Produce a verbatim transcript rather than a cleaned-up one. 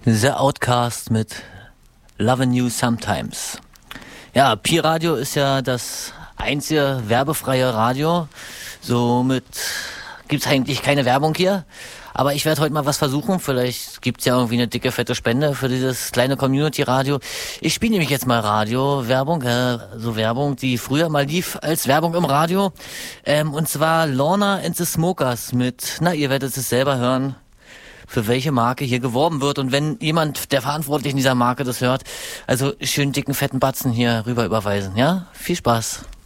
The Outcast mit Lovin' You Sometimes. Ja, Pi Radio ist ja das einzige werbefreie Radio. Somit gibt's eigentlich keine Werbung hier. Aber ich werde heute mal was versuchen. Vielleicht gibt's ja irgendwie eine dicke, fette Spende für dieses kleine Community-Radio. Ich spiele nämlich jetzt mal Radio-Werbung, äh, so Werbung, die früher mal lief als Werbung im Radio. Ähm, und zwar Lorna and the Smokers mit, na, ihr werdet es selber hören, für welche Marke hier geworben wird. Und wenn jemand, der Verantwortlichen dieser Marke das hört, also schön dicken, fetten Batzen hier rüber überweisen, ja? Viel Spaß.